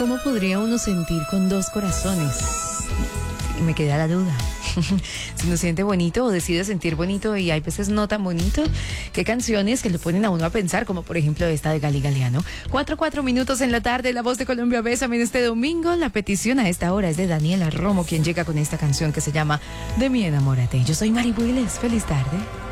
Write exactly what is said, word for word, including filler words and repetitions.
¿Cómo podría uno sentir con dos corazones? Y me queda la duda. Si uno siente bonito o decide sentir bonito y hay veces no tan bonito, ¿qué canciones que lo ponen a uno a pensar? Como por ejemplo esta de Gali Galeano. Cuatro, cuatro minutos en la tarde, La Voz de Colombia, Bésame en este domingo. La petición a esta hora es de Daniela Romo, quien llega con esta canción que se llama De mi enamórate. Yo soy Mari Builes. Feliz tarde.